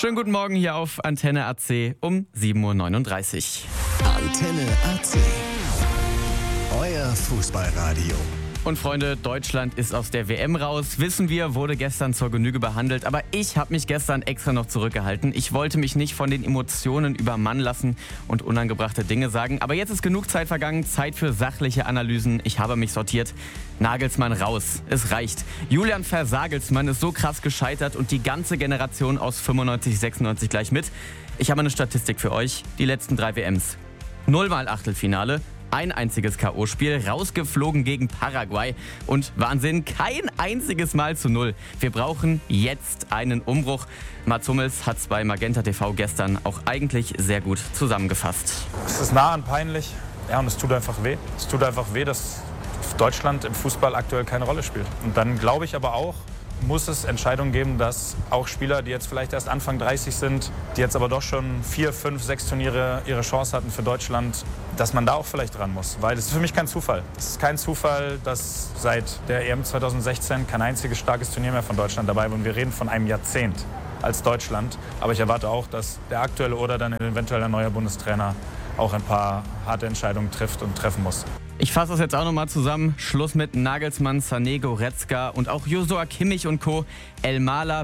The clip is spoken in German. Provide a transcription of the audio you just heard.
Schönen guten Morgen hier auf Antenne AC um 7:39 Uhr. Antenne AC. Euer Fußballradio. Und Freunde, Deutschland ist aus der WM raus. Wissen wir, wurde gestern zur Genüge behandelt. Aber ich habe mich gestern extra noch zurückgehalten. Ich wollte mich nicht von den Emotionen übermannen lassen und unangebrachte Dinge sagen. Aber jetzt ist genug Zeit vergangen. Zeit für sachliche Analysen. Ich habe mich sortiert. Nagelsmann raus. Es reicht. Julian Versagelsmann ist so krass gescheitert und die ganze Generation aus 95, 96 gleich mit. Ich habe eine Statistik für euch. Die letzten 3 WMs. 0-mal Achtelfinale. Ein einziges K.O.-Spiel, rausgeflogen gegen Paraguay und Wahnsinn, kein einziges Mal zu 0. Wir brauchen jetzt einen Umbruch. Mats Hummels hat es bei Magenta TV gestern auch eigentlich sehr gut zusammengefasst. Es ist nah an peinlich, ja, und es tut einfach weh. Es tut einfach weh, dass Deutschland im Fußball aktuell keine Rolle spielt. Und dann glaube ich aber auch, muss es Entscheidungen geben, dass auch Spieler, die jetzt vielleicht erst Anfang 30 sind, die jetzt aber doch schon 4, 5, 6 Turniere ihre Chance hatten für Deutschland, dass man da auch vielleicht dran muss. Weil es ist für mich kein Zufall. Es ist kein Zufall, dass seit der EM 2016 kein einziges starkes Turnier mehr von Deutschland dabei war. Und wir reden von einem Jahrzehnt als Deutschland. Aber ich erwarte auch, dass der aktuelle oder dann eventuell ein neuer Bundestrainer auch ein paar harte Entscheidungen trifft und treffen muss. Ich fasse das jetzt auch nochmal zusammen. Schluss mit Nagelsmann, Sané, Goretzka und auch Joshua Kimmich und Co. Elmalah